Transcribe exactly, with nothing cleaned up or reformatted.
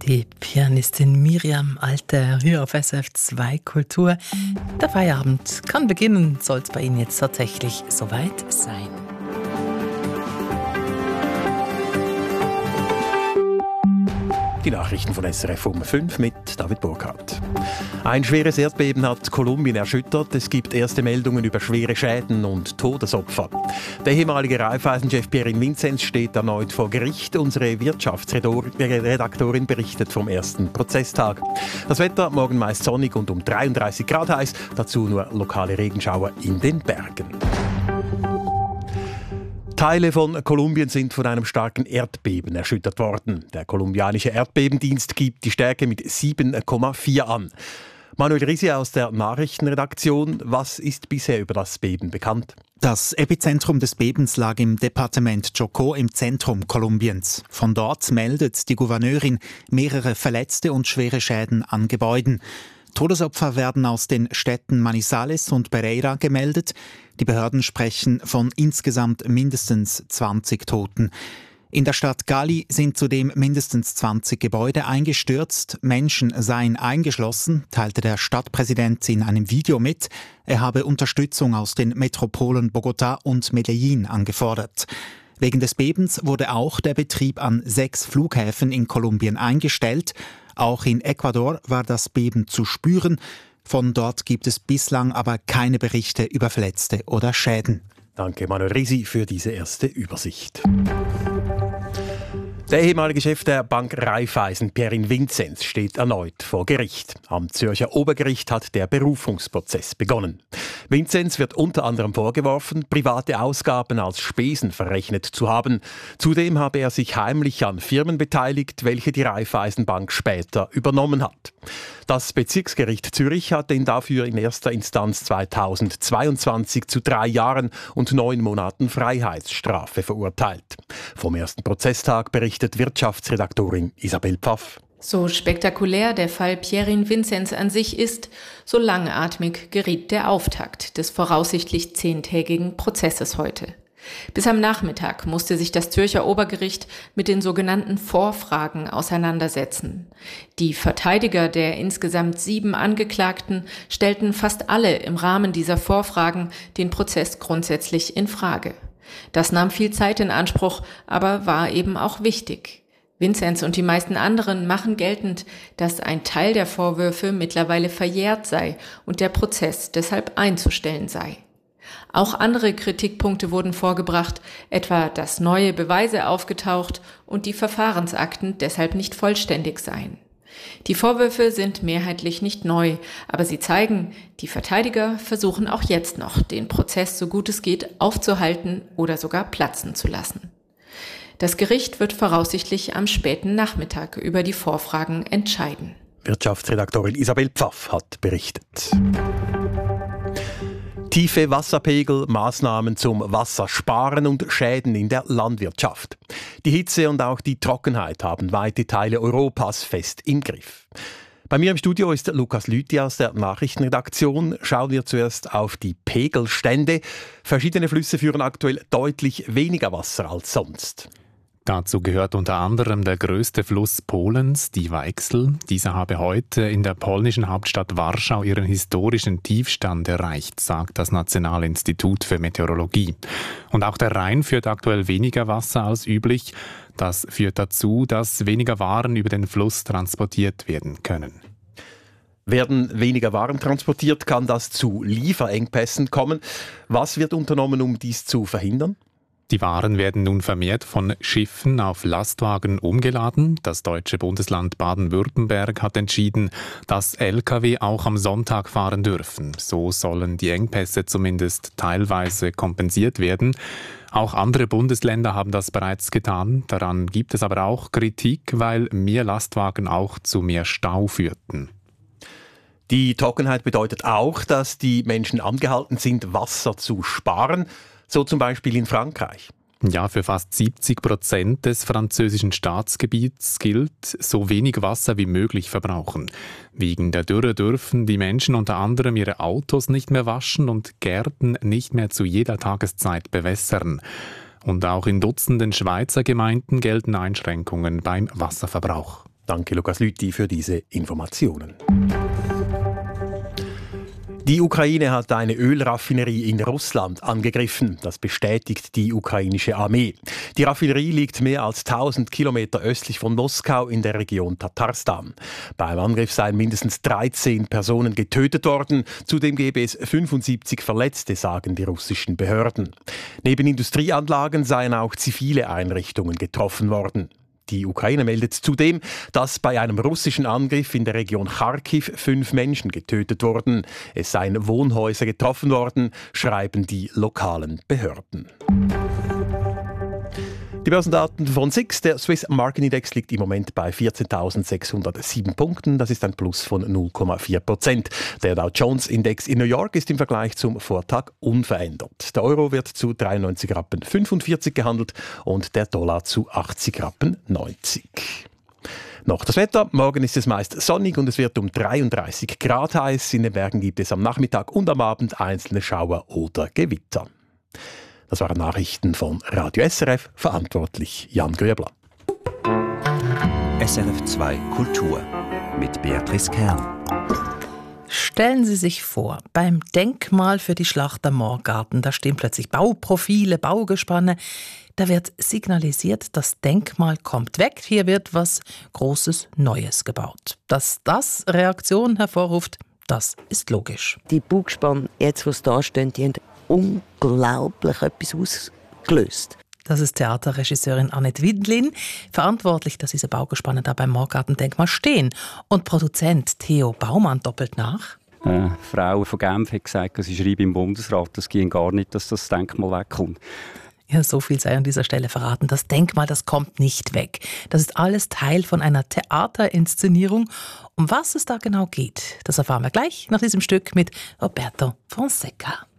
Die Pianistin Miriam Alter hier auf S R F zwei Kultur. Der Feierabend kann beginnen, soll es bei Ihnen jetzt tatsächlich soweit sein. Die Nachrichten von S R F um fünf mit David Burkhardt. Ein schweres Erdbeben hat Kolumbien erschüttert. Es gibt erste Meldungen über schwere Schäden und Todesopfer. Der ehemalige Raiffeisen-Chef Pierin Vinzenz steht erneut vor Gericht. Unsere Wirtschaftsredaktorin berichtet vom ersten Prozesstag. Das Wetter morgen meist sonnig und um dreiunddreißig Grad heiß. Dazu nur lokale Regenschauer in den Bergen. Teile von Kolumbien sind von einem starken Erdbeben erschüttert worden. Der kolumbianische Erdbebendienst gibt die Stärke mit sieben Komma vier an. Manuel Risi aus der Nachrichtenredaktion. Was ist bisher über das Beben bekannt? Das Epizentrum des Bebens lag im Departement Chocó im Zentrum Kolumbiens. Von dort meldet die Gouverneurin mehrere Verletzte und schwere Schäden an Gebäuden. Todesopfer werden aus den Städten Manizales und Pereira gemeldet. Die Behörden sprechen von insgesamt mindestens zwanzig Toten. In der Stadt Cali sind zudem mindestens zwanzig Gebäude eingestürzt. Menschen seien eingeschlossen, teilte der Stadtpräsident in einem Video mit. Er habe Unterstützung aus den Metropolen Bogotá und Medellín angefordert. Wegen des Bebens wurde auch der Betrieb an sechs Flughäfen in Kolumbien eingestellt. Auch in Ecuador war das Beben zu spüren. Von dort gibt es bislang aber keine Berichte über Verletzte oder Schäden. Danke Manuel Risi für diese erste Übersicht. Der ehemalige Chef der Bank Raiffeisen, Pierin Vinzenz, steht erneut vor Gericht. Am Zürcher Obergericht hat der Berufungsprozess begonnen. Vinzenz wird unter anderem vorgeworfen, private Ausgaben als Spesen verrechnet zu haben. Zudem habe er sich heimlich an Firmen beteiligt, welche die Raiffeisenbank später übernommen hat. Das Bezirksgericht Zürich hat ihn dafür in erster Instanz zweitausendzweiundzwanzig zu drei Jahren und neun Monaten Freiheitsstrafe verurteilt. Vom ersten Prozesstag berichtet Wirtschaftsredaktorin Isabel Pfaff. So spektakulär der Fall Pierin Vinzenz an sich ist, so langatmig geriet der Auftakt des voraussichtlich zehntägigen Prozesses heute. Bis am Nachmittag musste sich das Zürcher Obergericht mit den sogenannten Vorfragen auseinandersetzen. Die Verteidiger der insgesamt sieben Angeklagten stellten fast alle im Rahmen dieser Vorfragen den Prozess grundsätzlich in Frage. Das nahm viel Zeit in Anspruch, aber war eben auch wichtig. Vinzenz und die meisten anderen machen geltend, dass ein Teil der Vorwürfe mittlerweile verjährt sei und der Prozess deshalb einzustellen sei. Auch andere Kritikpunkte wurden vorgebracht, etwa dass neue Beweise aufgetaucht und die Verfahrensakten deshalb nicht vollständig seien. Die Vorwürfe sind mehrheitlich nicht neu, aber sie zeigen, die Verteidiger versuchen auch jetzt noch, den Prozess so gut es geht aufzuhalten oder sogar platzen zu lassen. Das Gericht wird voraussichtlich am späten Nachmittag über die Vorfragen entscheiden. Wirtschaftsredaktorin Isabel Pfaff hat berichtet. Tiefe Wasserpegel, Maßnahmen zum Wassersparen und Schäden in der Landwirtschaft. Die Hitze und auch die Trockenheit haben weite Teile Europas fest im Griff. Bei mir im Studio ist Lukas Lüthi aus der Nachrichtenredaktion. Schauen wir zuerst auf die Pegelstände. Verschiedene Flüsse führen aktuell deutlich weniger Wasser als sonst. Dazu gehört unter anderem der größte Fluss Polens, die Weichsel. Dieser habe heute in der polnischen Hauptstadt Warschau ihren historischen Tiefstand erreicht, sagt das Nationale Institut für Meteorologie. Und auch der Rhein führt aktuell weniger Wasser als üblich. Das führt dazu, dass weniger Waren über den Fluss transportiert werden können. Werden weniger Waren transportiert, kann das zu Lieferengpässen kommen. Was wird unternommen, um dies zu verhindern? Die Waren werden nun vermehrt von Schiffen auf Lastwagen umgeladen. Das deutsche Bundesland Baden-Württemberg hat entschieden, dass L K W auch am Sonntag fahren dürfen. So sollen die Engpässe zumindest teilweise kompensiert werden. Auch andere Bundesländer haben das bereits getan. Daran gibt es aber auch Kritik, weil mehr Lastwagen auch zu mehr Stau führten. Die Trockenheit bedeutet auch, dass die Menschen angehalten sind, Wasser zu sparen. So zum Beispiel in Frankreich. Ja, für fast siebzig Prozent des französischen Staatsgebiets gilt, so wenig Wasser wie möglich verbrauchen. Wegen der Dürre dürfen die Menschen unter anderem ihre Autos nicht mehr waschen und Gärten nicht mehr zu jeder Tageszeit bewässern. Und auch in Dutzenden Schweizer Gemeinden gelten Einschränkungen beim Wasserverbrauch. Danke Lukas Lüthi für diese Informationen. Die Ukraine hat eine Ölraffinerie in Russland angegriffen. Das bestätigt die ukrainische Armee. Die Raffinerie liegt mehr als tausend Kilometer östlich von Moskau in der Region Tatarstan. Beim Angriff seien mindestens dreizehn Personen getötet worden. Zudem gebe es fünfundsiebzig Verletzte, sagen die russischen Behörden. Neben Industrieanlagen seien auch zivile Einrichtungen getroffen worden. Die Ukraine meldet zudem, dass bei einem russischen Angriff in der Region Kharkiv fünf Menschen getötet wurden. Es seien Wohnhäuser getroffen worden, schreiben die lokalen Behörden. Die Börsendaten von S I X, der Swiss Market Index, liegt im Moment bei vierzehntausendsechshundertsieben Punkten. Das ist ein Plus von null Komma vier Prozent. Der Dow Jones Index in New York ist im Vergleich zum Vortag unverändert. Der Euro wird zu dreiundneunzig Rappen fünfundvierzig gehandelt und der Dollar zu achtzig Rappen neunzig. Noch das Wetter. Morgen ist es meist sonnig und es wird um dreiunddreißig Grad heiß. In den Bergen gibt es am Nachmittag und am Abend einzelne Schauer oder Gewitter. Das waren Nachrichten von Radio S R F, verantwortlich Jan Gröbler. S R F zwei Kultur mit Beatrice Kern. Stellen Sie sich vor, beim Denkmal für die Schlacht am Moorgarten, da stehen plötzlich Bauprofile, Baugespanne. Da wird signalisiert, das Denkmal kommt weg, hier wird was Großes Neues gebaut. Dass das Reaktionen hervorruft, das ist logisch. Die Baugespanne, jetzt wo sie da stehen, die haben unglaublich etwas ausgelöst. Das ist Theaterregisseurin Annette Windlin, verantwortlich, dass diese Baugespanne da beim Moorgartendenkmal stehen. Und Produzent Theo Baumann doppelt nach. Eine Frau von Genf hat gesagt, sie schreibe im Bundesrat, das ging gar nicht, dass das Denkmal wegkommt. Ja, so viel sei an dieser Stelle verraten. Das Denkmal, das kommt nicht weg. Das ist alles Teil von einer Theaterinszenierung. Um was es da genau geht, das erfahren wir gleich nach diesem Stück mit Roberto Fonseca.